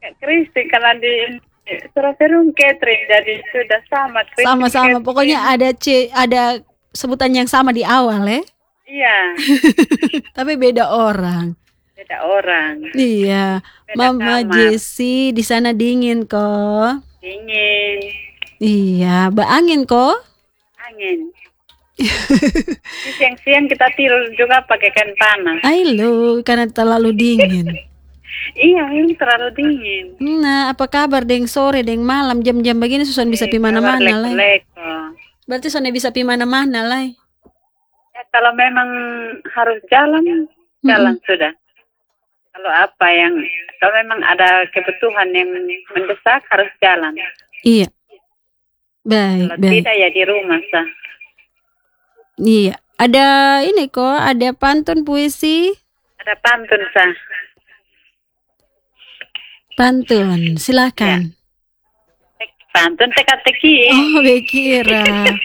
Kak Kristi kalau di Suraferum Catherine, jadi sudah sama Kristi Sama-sama. Catherine. Pokoknya ada sebutan yang sama di awal ya. Iya, Tapi beda orang. beda orang, Iya. beda Mama kamar, Jessie di sana dingin kok. dingin, Iya, angin kok. angin. Di siang-siang kita tidur juga pakai kain panas. Ailo, karena terlalu dingin. Iya, ini terlalu dingin. Nah, apa kabar deng sore, deng malam, jam-jam begini susan bisa pi Kabar mana-mana lah. leko-leko. Berarti susan bisa pi mana-mana lah. Ya, kalau memang harus jalan, jalan sudah. Kalau kalau memang ada kebutuhan yang mendesak harus jalan. Iya. Baik, Kalau baik. tidak ya di rumah sah. Iya. Ada ini kok, ada pantun puisi. Ada pantun sah. Pantun, silakan. Pantun teka-teki. Oh, bekira.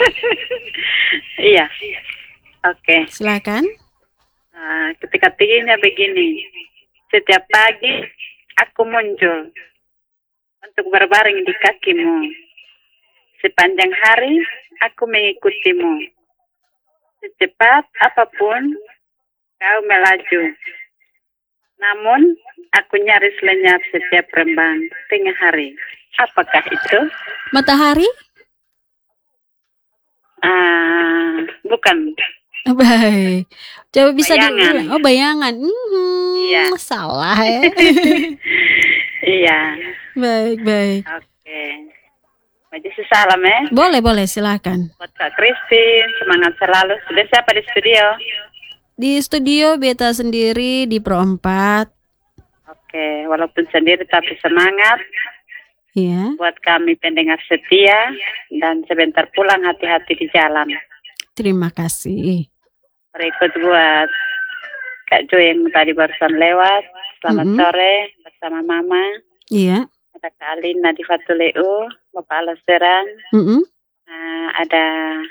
Iya. Oke. Silakan. Teka-tekinya begini. Setiap pagi aku muncul untuk berbaring di kakimu. Sepanjang hari aku mengikutimu. Secepat apapun kau melaju. Namun aku nyaris lenyap setiap rembang tengah hari. Apakah itu? Matahari? Bukan. Baik. Coba bisa Bayangan. diulang. Oh, bayangan. Iya. Salah ya. Iya. Baik. Oke. Majlis salam ya. Boleh, silakan. Buat Kak Christine, semangat selalu. Sudah siapa di studio? Di studio Beta sendiri di Pro 4. Oke, walaupun sendiri tapi semangat. Iya. Buat kami pendengar setia dan sebentar pulang hati-hati di jalan. Terima kasih. Berikut buat Kak Jo yang tadi barusan lewat. Selamat sore bersama Mama. Iya. Ada Kak Alina di Fatuleu, Bapak Alaseran. Ada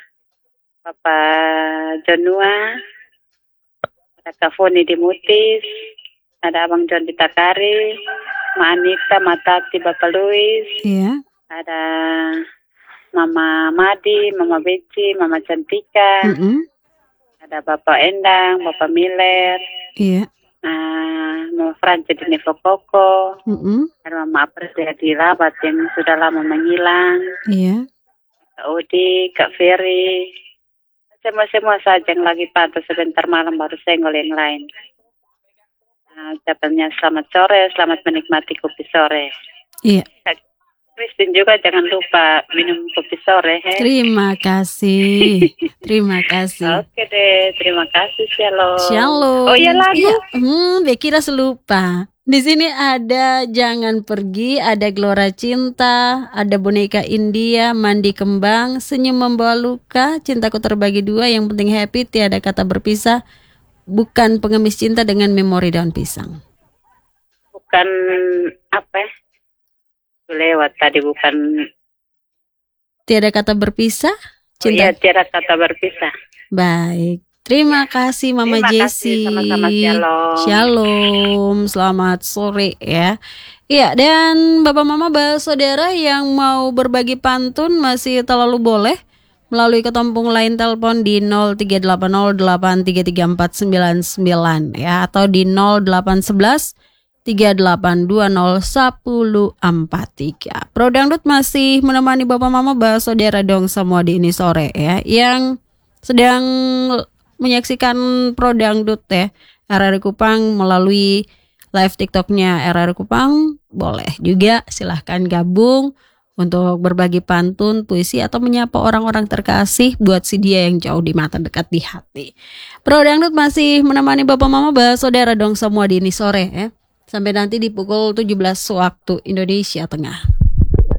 Bapak Jonua. Ada Kak Foni di Mutis. Ada Abang John di Takari. Ma Anita, Matati, Bapak Luis. Iya. Ada Mama Madi, Mama Beci, Mama Cantika. Ada Bapak Endang, Bapak Miller. Iya. Mama Franca di Nevokoko. Ada Mama Apresia di Rabat yang sudah lama menghilang. Iya. Kak Odi, Kak Ferry. Semua saja yang lagi pantau sebentar malam baru senggol yang lain. Ucapannya selamat sore, selamat menikmati kopi sore. Iya. Christine juga jangan lupa minum kopi sore. Terima kasih. Oke deh, terima kasih. Shalom. Oh iya lagu. Iya. Kira selupa. Di sini ada Jangan Pergi, ada Gelora Cinta, ada Boneka India, Mandi Kembang, Senyum Membawa Luka, Cintaku Terbagi Dua, Yang Penting Happy, Tiada Kata Berpisah, Bukan Pengemis Cinta dengan Memori Daun Pisang. Bukan apa? Lewat tadi bukan. Tiada Kata Berpisah. Iya, Tiada Kata Berpisah. Baik. Terima kasih Mama Jessie. Sama-sama, Shalom. Selamat sore ya. Iya, dan Bapak Mama Saudara yang mau berbagi pantun masih terlalu boleh melalui ketompong line telepon di 0380833499 ya, atau di 0811 38201043. Pro Dangdut masih menemani Bapak Mama Saudara dong semua di ini sore ya, yang sedang menyaksikan Pro Dangdut ya RRI Kupang melalui live TikToknya RRI Kupang. Boleh juga silahkan gabung untuk berbagi pantun, puisi, atau menyapa orang-orang terkasih buat si dia yang jauh di mata dekat di hati. Pro Dangdut masih menemani Bapak Mama Saudara dong semua di ini sore ya, sampai nanti di pukul 17 waktu Indonesia Tengah.